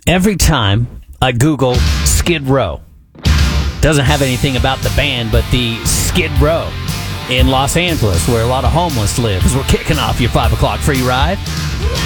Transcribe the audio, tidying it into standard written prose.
Every time I Google Skid Row, doesn't have anything about the band, but the Skid Row in Los Angeles, where a lot of homeless live, because we're kicking off your 5 o'clock free ride.